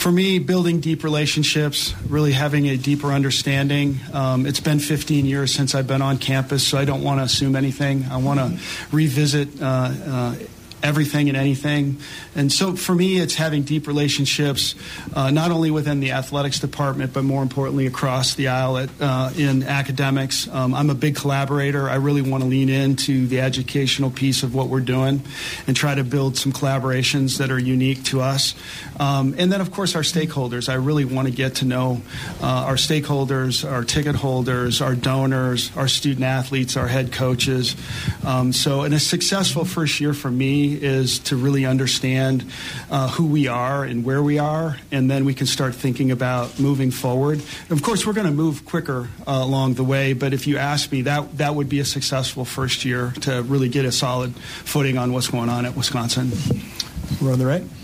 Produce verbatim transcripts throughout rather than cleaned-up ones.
For me, building deep relationships, really having a deeper understanding. Um, it's been fifteen years since I've been on campus, so I don't want to assume anything. I want to revisit uh, uh, everything and anything. And so for me, it's having deep relationships, uh, not only within the athletics department, but more importantly across the aisle at, uh, in academics. Um, I'm a big collaborator. I really want to lean into the educational piece of what we're doing and try to build some collaborations that are unique to us. Um, and then, of course, our stakeholders. I really want to get to know uh, our stakeholders, our ticket holders, our donors, our student athletes, our head coaches. Um, so and a successful first year for me is to really understand uh, who we are and where we are, and then we can start thinking about moving forward. Of course, we're going to move quicker uh, along the way, but if you ask me, that that would be a successful first year to really get a solid footing on what's going on at Wisconsin. We're on the right.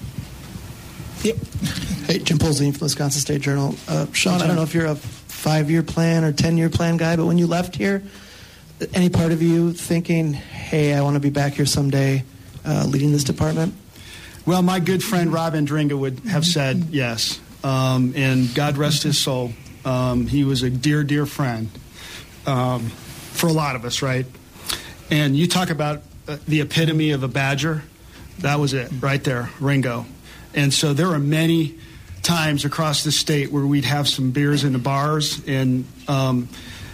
Yep. Hey, Jim Polzine from the Wisconsin State Journal. Uh, Sean, I don't know if you're a five-year plan or ten-year plan guy, but when you left here, any part of you thinking, hey, I want to be back here someday uh, leading this department? Well, my good friend Rob Andringa would have said yes, um, and God rest his soul. Um, he was a dear, dear friend um, for a lot of us, right? And you talk about uh, the epitome of a Badger. That was it right there, Ringo. And so there are many times across the state where we'd have some beers in the bars, and um,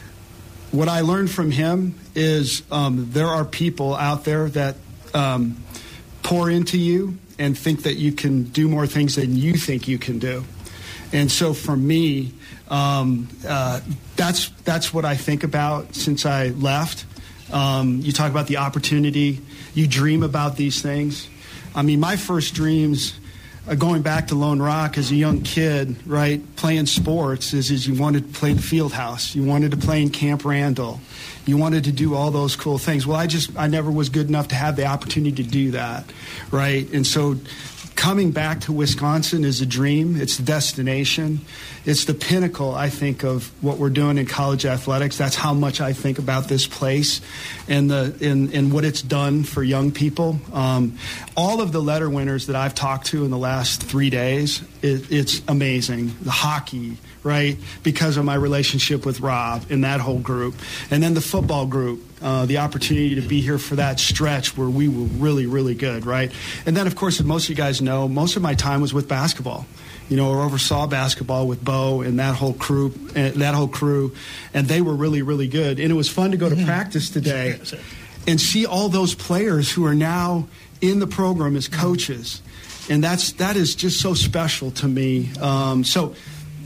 what I learned from him is um, there are people out there that um, pour into you and think that you can do more things than you think you can do. And so for me, um, uh, that's that's what I think about since I left. Um, you talk about the opportunity. You dream about these things. I mean, my first dreams, uh, going back to Lone Rock as a young kid, right, playing sports, is, is you wanted to play the field house. You wanted to play in Camp Randall. You wanted to do all those cool things. Well, I just, I never was good enough to have the opportunity to do that, right? And so coming back to Wisconsin is a dream. It's the destination. It's the pinnacle, I think, of what we're doing in college athletics. That's how much I think about this place and the and, and what it's done for young people. Um, all of the letter winners that I've talked to in the last three days, it, it's amazing. The hockey, right, because of my relationship with Rob and that whole group. And then the football group, uh, the opportunity to be here for that stretch where we were really, really good, right? And then, of course, as most of you guys know, most of my time was with basketball. You know, or oversaw basketball with Bo and that whole crew, and that whole crew, and they were really, really good. And it was fun to go to mm-hmm. practice today and see all those players who are now in the program as coaches, and that's that is just so special to me. Um, so,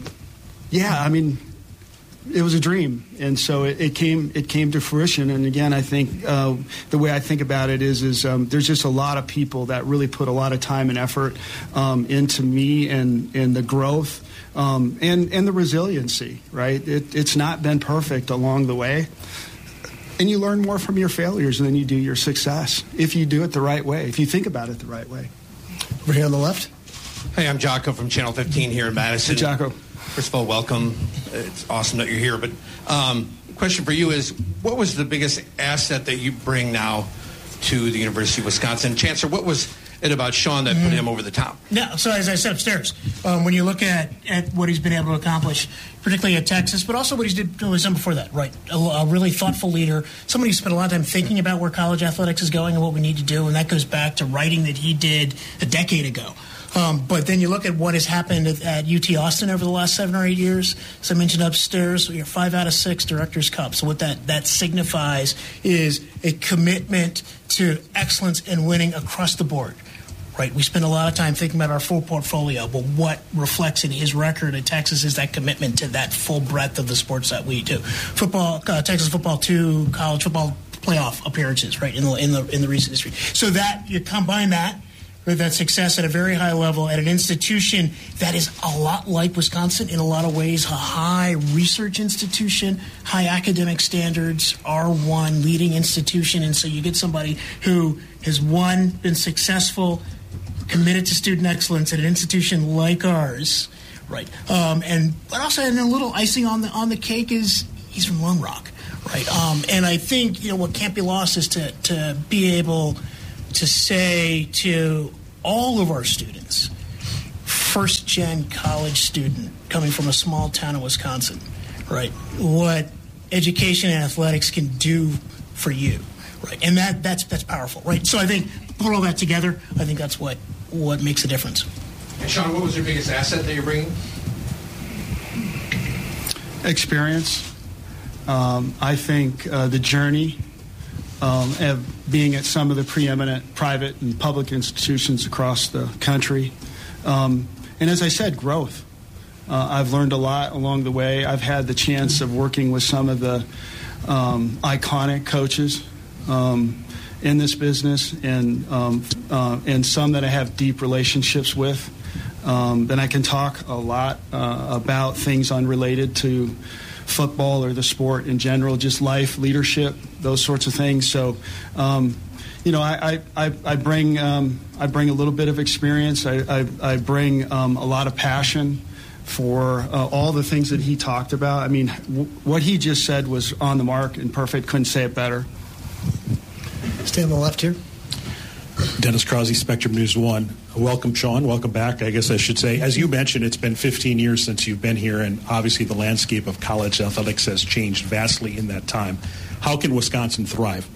yeah, I mean, it was a dream, and so it, it came it came to fruition. And again, I think uh, the way I think about it is is um, there's just a lot of people that really put a lot of time and effort um, into me and and the growth um, and and the resiliency. Right, it, it's not been perfect along the way, and you learn more from your failures than you do your success if you do it the right way. If you think about it the right way. Over here on the left. Hey, I'm Jocko from Channel fifteen here in Madison. Hey, Jocko. First of all, welcome. It's awesome that you're here. But um, question for you is, what was the biggest asset that you bring now to the University of Wisconsin? Chancellor, what was it about Sean that mm-hmm. put him over the top? Yeah, so as I said upstairs, um, when you look at, at what he's been able to accomplish, particularly at Texas, but also what he's did, what he's done before that, right? A, a really thoughtful leader, somebody who spent a lot of time thinking about where college athletics is going and what we need to do, and that goes back to writing that he did a decade ago. Um, but then you look at what has happened at, at U T Austin over the last seven or eight years. As I mentioned upstairs, you're five out of six Directors' Cup. So what that, that signifies is a commitment to excellence and winning across the board. Right, we spend a lot of time thinking about our full portfolio, but what reflects in his record at Texas is that commitment to that full breadth of the sports that we do. Football, uh, Texas football, two college football playoff appearances, right, in the in the in the recent history. So that you combine that with that success at a very high level at an institution that is a lot like Wisconsin in a lot of ways, a high research institution, high academic standards, R one leading institution, and so you get somebody who has one been successful, committed to student excellence at an institution like ours, right? Um, and but also, and a little icing on the on the cake is he's from Lone Rock, right? Um, and I think you know what can't be lost is to to be able to say to all of our students, first-gen college student coming from a small town in Wisconsin, right, what education and athletics can do for you, right? And that that's that's powerful, right? So I think put all that together, I think that's what, what makes a difference. And Sean, what was your biggest asset that you're bringing? Experience. Um, I think uh, the journey um, of being at some of the preeminent private and public institutions across the country. Um, and as I said, growth. Uh, I've learned a lot along the way. I've had the chance of working with some of the um, iconic coaches um, in this business, and um, uh, and some that I have deep relationships with. Um, then I can talk a lot uh, about things unrelated to football or the sport in general, just life, leadership, those sorts of things. So, um, you know, I I, I bring um, I bring a little bit of experience. I I, I bring um, a lot of passion for uh, all the things that he talked about. I mean, w- what he just said was on the mark and perfect. Couldn't say it better. Stay on the left here. Dennis Crosby, Spectrum News One. Welcome, Sean. Welcome back, I guess I should say. As you mentioned, it's been fifteen years since you've been here, and obviously the landscape of college athletics has changed vastly in that time. How can Wisconsin thrive?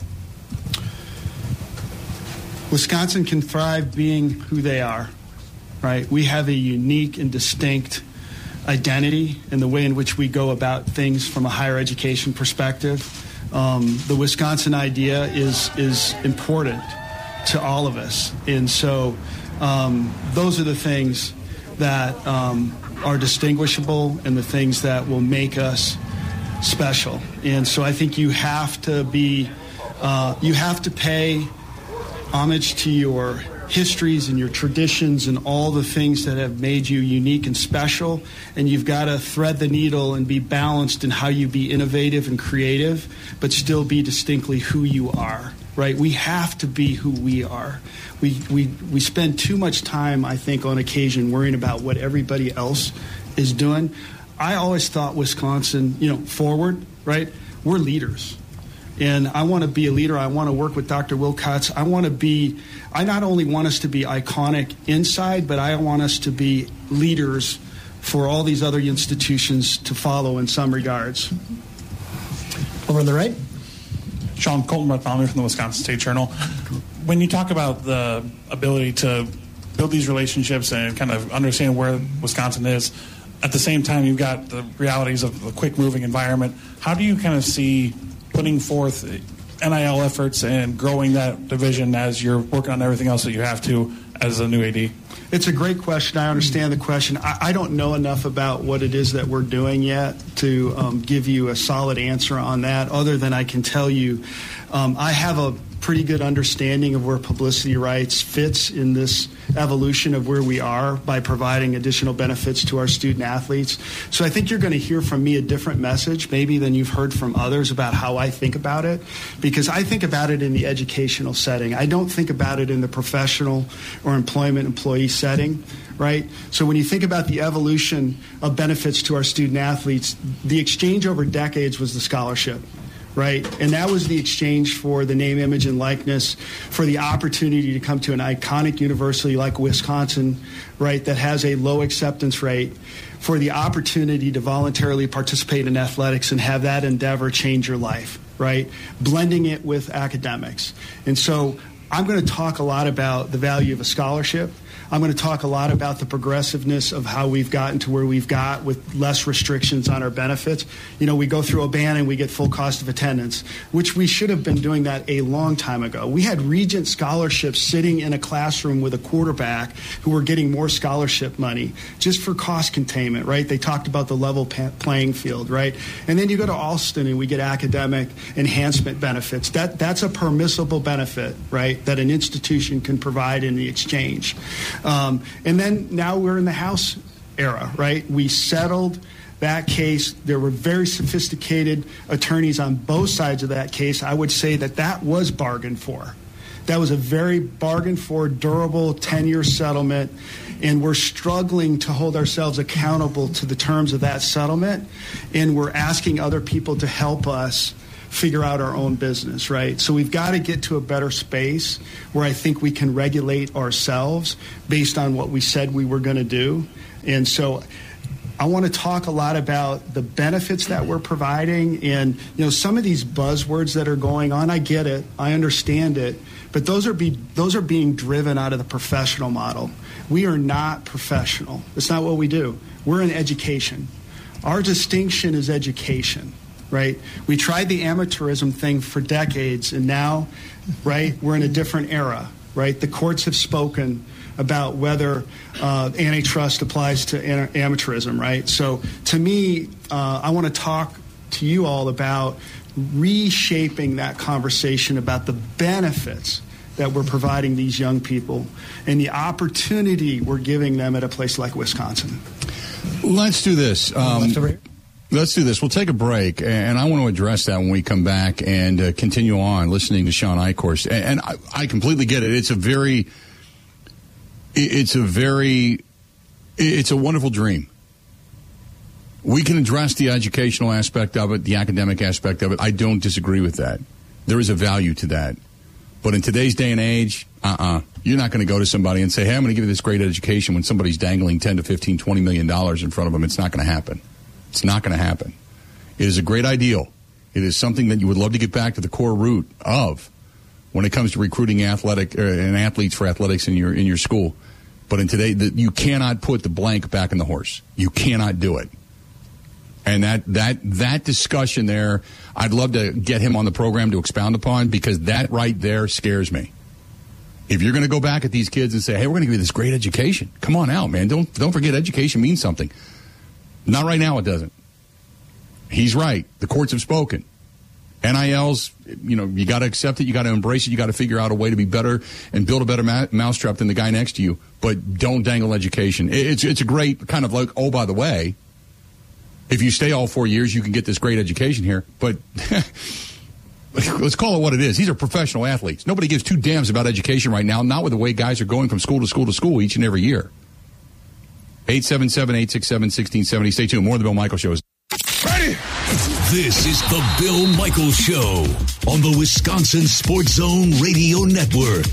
Wisconsin can thrive being who they are, right? We have a unique and distinct identity in the way in which we go about things from a higher education perspective. Um, the Wisconsin idea is is important to all of us, and so um, those are the things that um, are distinguishable and the things that will make us special. And so I think you have to be, uh, you have to pay homage to your histories and your traditions and all the things that have made you unique and special, and you've got to thread the needle and be balanced in how you be innovative and creative, but still be distinctly who you are, right? We have to be who we are. We we we spend too much time, I think, on occasion worrying about what everybody else is doing. I always thought Wisconsin, you know, forward, right? We're leaders. And I want to be a leader. I want to work with Doctor Wilcox. I want to be, I not only want us to be iconic inside, but I want us to be leaders for all these other institutions to follow in some regards. Over on the right. Sean, Colton Bartholomew from the Wisconsin State Journal. When you talk about the ability to build these relationships and kind of understand where Wisconsin is, at the same time you've got the realities of a quick-moving environment, how do you kind of see putting forth N I L efforts and growing that division as you're working on everything else that you have to as a new A D? It's a great question. I understand the question. I, I don't know enough about what it is that we're doing yet to um, give you a solid answer on that, other than I can tell you um, I have a pretty good understanding of where publicity rights fits in this evolution of where we are by providing additional benefits to our student athletes. So I think you're going to hear from me a different message maybe than you've heard from others about how I think about it, because I think about it in the educational setting. I don't think about it in the professional or employment employee setting, right? So when you think about the evolution of benefits to our student athletes, the exchange over decades was the scholarship. Right, and that was the exchange for the name, image, and likeness, for the opportunity to come to an iconic university like Wisconsin, right, that has a low acceptance rate, for the opportunity to voluntarily participate in athletics and have that endeavor change your life, right, blending it with academics. And so I'm going to talk a lot about the value of a scholarship. I'm going to talk a lot about the progressiveness of how we've gotten to where we've got with less restrictions on our benefits. You know, we go through a ban and we get full cost of attendance, which we should have been doing that a long time ago. We had Regent scholarships sitting in a classroom with a quarterback who were getting more scholarship money just for cost containment, right? They talked about the level playing field, right? And then you go to Alston and we get academic enhancement benefits. That That's a permissible benefit, right, that an institution can provide in the exchange. Um, and then now we're in the House era, right? We settled that case. There were very sophisticated attorneys on both sides of that case. I would say that that was bargained for. That was a very bargained for, durable ten-year settlement, and we're struggling to hold ourselves accountable to the terms of that settlement, and we're asking other people to help us figure out our own business, right? So we've got to get to a better space where I think we can regulate ourselves based on what we said we were going to do. And so I want to talk a lot about the benefits that we're providing, and you know, some of these buzzwords that are going on. I get it, I understand it, but those are be those are being driven out of the professional model. We are not professional. It's not what we do. We're in education. Our distinction is education, right? We tried the amateurism thing for decades, and now, right, we're in a different era, right? The courts have spoken about whether uh, antitrust applies to an- amateurism, right? So to me, uh, I want to talk to you all about reshaping that conversation about the benefits that we're providing these young people and the opportunity we're giving them at a place like Wisconsin. Let's do this. Um, let's do this. We'll take a break, and I want to address that when we come back and uh, continue on listening to Shawn Eichhorst. And, and I, I completely get it. It's a very... It's a very, it's a wonderful dream. We can address the educational aspect of it, the academic aspect of it. I don't disagree with that. There is a value to that. But in today's day and age, uh-uh. You're not going to go to somebody and say, hey, I'm going to give you this great education when somebody's dangling ten to fifteen, twenty million dollars in front of them. It's not going to happen. It's not going to happen. It is a great ideal. It is something that you would love to get back to the core root of when it comes to recruiting athletic uh, and athletes for athletics in your in your school. But in today, the, you cannot put the blank back in the horse. You cannot do it. And that that that discussion there, I'd love to get him on the program to expound upon, because that right there scares me. If you're going to go back at these kids and say, hey, we're going to give you this great education, come on out, man. Don't don't forget, education means something. Not right now, it doesn't. He's right. The courts have spoken. N I Ls, you know, you got to accept it. You got to embrace it. You got to figure out a way to be better and build a better ma- mousetrap than the guy next to you. But don't dangle education. It's it's a great kind of like, oh, by the way, if you stay all four years, you can get this great education here. But let's call it what it is. These are professional athletes. Nobody gives two damns about education right now, not with the way guys are going from school to school to school each and every year. eight seven seven, eight six seven, one six seven zero. Stay tuned. More of the Bill Michaels Show. Ready? This is the Bill Michaels Show on the Wisconsin Sports Zone Radio Network.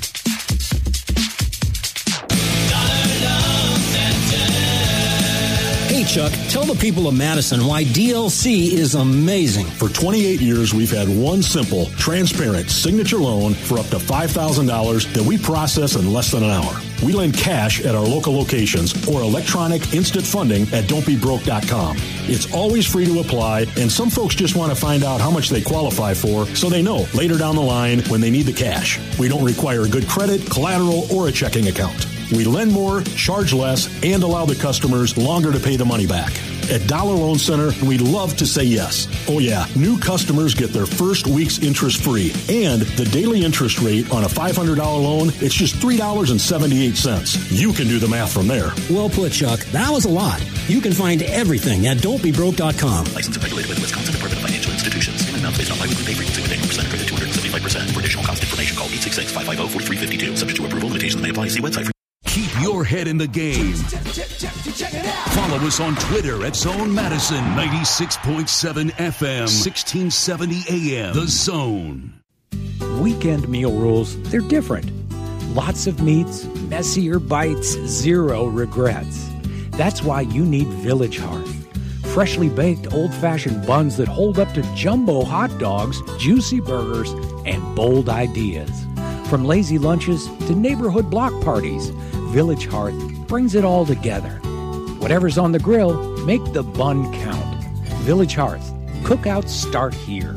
Hey, Chuck, tell the people of Madison why D L C is amazing. For twenty-eight years, we've had one simple, transparent signature loan for up to five thousand dollars that we process in less than an hour. We lend cash at our local locations or electronic instant funding at don't be broke dot com. It's always free to apply, and some folks just want to find out how much they qualify for so they know later down the line when they need the cash. We don't require good credit, collateral, or a checking account. We lend more, charge less, and allow the customers longer to pay the money back. At Dollar Loan Center, we love to say yes. Oh yeah, new customers get their first week's interest free. And the daily interest rate on a five hundred dollars loan, it's just three dollars and seventy-eight cents. You can do the math from there. Well put, Chuck. That was a lot. You can find everything at don't be broke dot com. Licensed and regulated by the Wisconsin Department of Financial Institutions. Payment amounts based on biweekly pay frequency with annual percent credit two hundred seventy-five percent. For additional cost information, call eight six six, five five zero, four three five two. Subject to approval, limitations may apply. See website for Keep your head in the game. Follow us on Twitter at Zone Madison, ninety-six point seven F M, sixteen seventy A M. The Zone. Weekend meal rules, they're different. Lots of meats, messier bites, zero regrets. That's why you need Village Hearth. Freshly baked old-fashioned buns that hold up to jumbo hot dogs, juicy burgers, and bold ideas. From lazy lunches to neighborhood block parties, Village Hearth brings it all together. Whatever's on the grill, make the bun count. Village Hearth. Cookouts start here.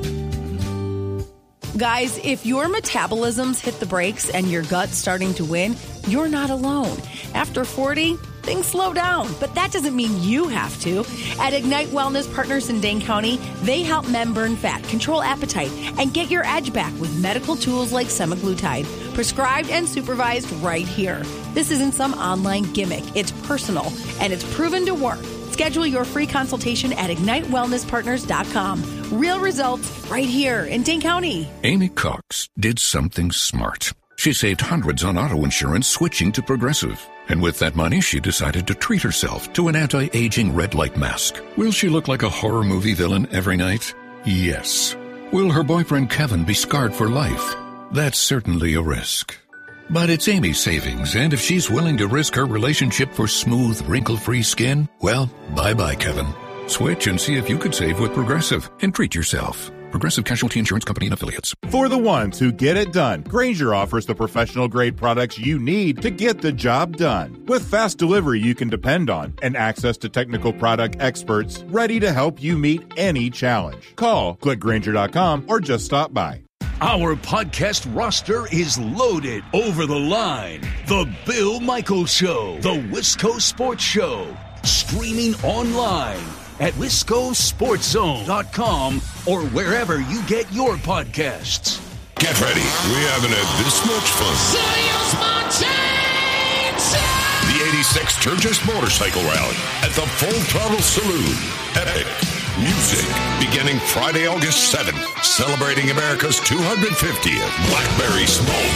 Guys, if your metabolism's hit the brakes and your gut's starting to win, you're not alone. After forty, things slow down, but that doesn't mean you have to. At Ignite Wellness Partners in Dane County, they help men burn fat, control appetite, and get your edge back with medical tools like semaglutide, prescribed and supervised right here. This isn't some online gimmick. It's personal, and it's proven to work. Schedule your free consultation at ignite wellness partners dot com. Real results right here in Dane County. Amy Cox did something smart. She saved hundreds on auto insurance switching to Progressive. And with that money, she decided to treat herself to an anti-aging red light mask. Will she look like a horror movie villain every night? Yes. Will her boyfriend Kevin be scarred for life? That's certainly a risk. But it's Amy's savings, and if she's willing to risk her relationship for smooth, wrinkle-free skin, well, bye-bye, Kevin. Switch and see if you could save with Progressive and treat yourself. Progressive Casualty Insurance Company and Affiliates. For the ones who get it done, Grainger offers the professional-grade products you need to get the job done. With fast delivery you can depend on and access to technical product experts ready to help you meet any challenge. Call, click Grainger dot com, or just stop by. Our podcast roster is loaded. Over the Line, The Bill Michaels Show, The Wisco Sports Show, streaming online at wisco sports zone dot com or wherever you get your podcasts. Get ready. We haven't had this much fun. The eighty-six Sturgis Motorcycle Rally at the Full Throttle Saloon. Epic music beginning Friday, August seventh, celebrating America's two hundred fiftieth Blackberry Smoke.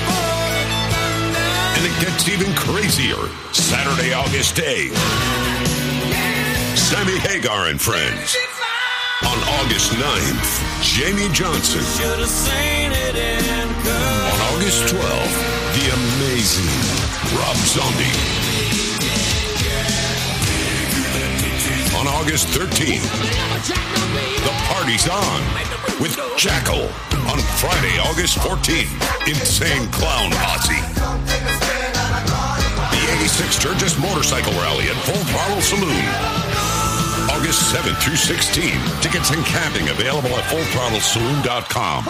And it gets even crazier Saturday, August eighth. Sammy Hagar and Friends. On August ninth, Jamie Johnson. On August twelfth, the amazing Rob Zombie. On August thirteenth, the party's on with Jackal. On Friday, August fourteenth, Insane Clown Posse. The eighty-six Sturgis Motorcycle Rally at Full Throttle Saloon. August seventh through sixteenth. Tickets and camping available at full throttle saloon dot com.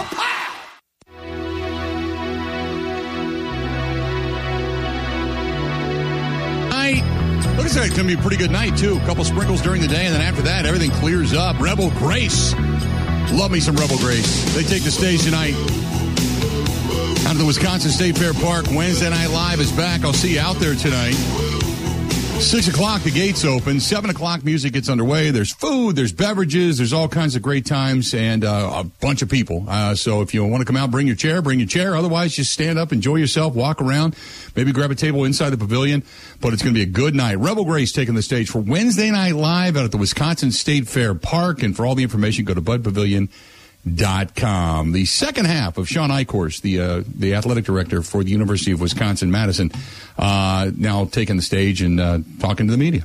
Look at that. It's going to be a pretty good night, too. A couple sprinkles during the day, and then after that, everything clears up. Rebel Grace. Love me some Rebel Grace. They take the stage tonight out of the Wisconsin State Fair Park. Wednesday Night Live is back. I'll see you out there tonight. Six o'clock, the gates open. Seven o'clock, music gets underway. There's food, there's beverages, there's all kinds of great times, and uh, a bunch of people. Uh, so if you want to come out, bring your chair, bring your chair. Otherwise, just stand up, enjoy yourself, walk around, maybe grab a table inside the pavilion. But it's going to be a good night. Rebel Grace taking the stage for Wednesday Night Live out at the Wisconsin State Fair Park. And for all the information, go to bud pavilion dot com. The second half of Sean Eichhorst, the uh, the athletic director for the University of Wisconsin-Madison, uh, now taking the stage and uh, talking to the media.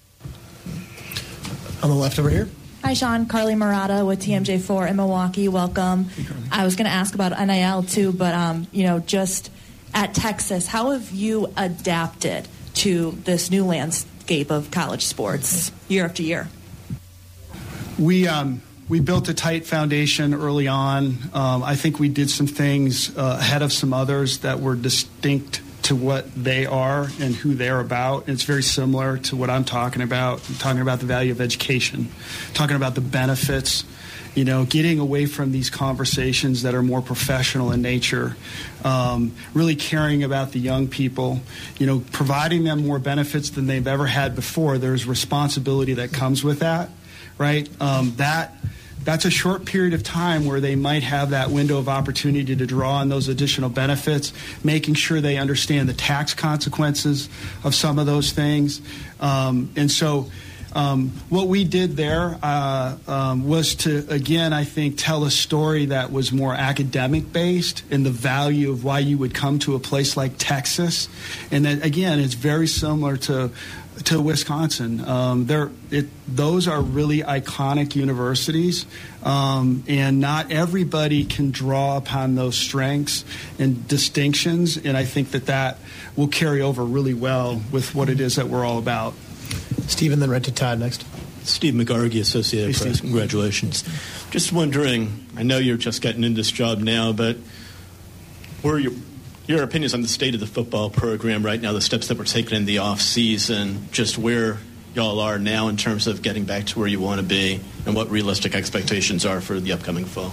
On the left over here. Hi, Sean. Carly Murata with T M J four in Milwaukee. Welcome. I was going to ask about N I L too, but um, you know, just at Texas, how have you adapted to this new landscape of college sports year after year? We um. We built a tight foundation early on. Um, I think we did some things uh, ahead of some others that were distinct to what they are and who they're about. And it's very similar to what I'm talking about. I'm talking about the value of education, talking about the benefits, you know, getting away from these conversations that are more professional in nature, um, really caring about the young people, you know, providing them more benefits than they've ever had before. There's responsibility that comes with that, right? Um, that That's a short period of time where they might have that window of opportunity to draw on those additional benefits, making sure they understand the tax consequences of some of those things. Um, and so um, what we did there uh, um, was to, again, I think, tell a story that was more academic-based in the value of why you would come to a place like Texas. And that, again, it's very similar to to Wisconsin. Um, they're, it, those are really iconic universities, um, and not everybody can draw upon those strengths and distinctions, and I think that that will carry over really well with what it is that we're all about. Steve, and then right to Todd next. Steve McGargy, Associated Hey, Press. Steve. Congratulations. Just wondering, I know you're just getting in this job now, but where are your Your opinions on the state of the football program right now, the steps that were taken in the off season, just where y'all are now in terms of getting back to where you want to be, and what realistic expectations are for the upcoming fall?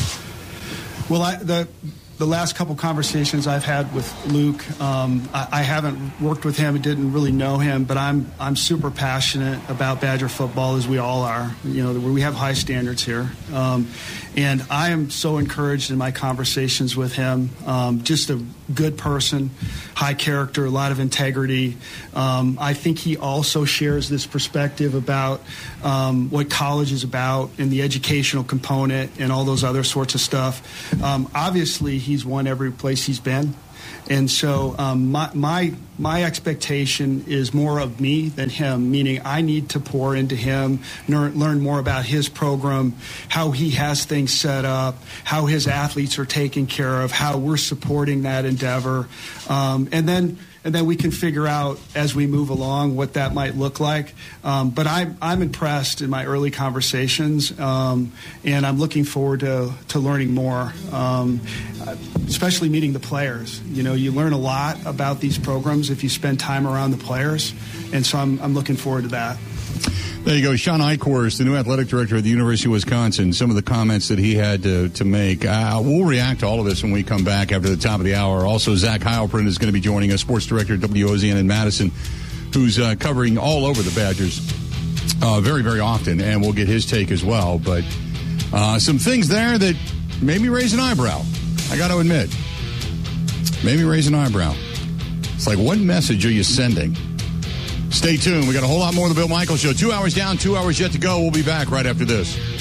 Well, I, the the last couple conversations I've had with Luke, um, I, I haven't worked with him, didn't really know him, but I'm I'm super passionate about Badger football, as we all are. You know, we have high standards here, um, and I am so encouraged in my conversations with him. Um, just a good person, high character, a lot of integrity. Um, I think he also shares this perspective about um, what college is about and the educational component and all those other sorts of stuff. Um, obviously, he's won every place he's been. And so um, my, my my expectation is more of me than him, meaning I need to pour into him, learn, learn more about his program, how he has things set up, how his athletes are taken care of, how we're supporting that endeavor. Um, and then and then we can figure out as we move along what that might look like. Um, but I'm, I'm impressed in my early conversations, um, and I'm looking forward to, to learning more, um, especially meeting the players. You know, you learn a lot about these programs if you spend time around the players, and so I'm, I'm looking forward to that. There you go. Sean Eichhorst, the new athletic director of the University of Wisconsin, some of the comments that he had to, to make. Uh, we'll react to all of this when we come back after the top of the hour. Also, Zach Heilprin is going to be joining us, sports director at W O Z N in Madison, who's uh, covering all over the Badgers uh, very, very often, and we'll get his take as well. But uh, some things there that made me raise an eyebrow, I got to admit. Made me raise an eyebrow. It's like, what message are you sending? Stay tuned. We got a whole lot more of the Bill Michaels Show. Two hours down, two hours yet to go. We'll be back right after this.